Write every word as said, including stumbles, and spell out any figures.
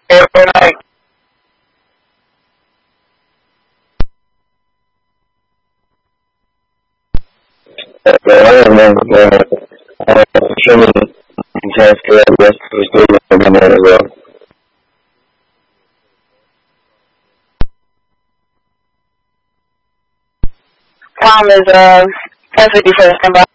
Every night. I remember that I had a training test that was doing every night as well. Tom is uh, perfect before standby.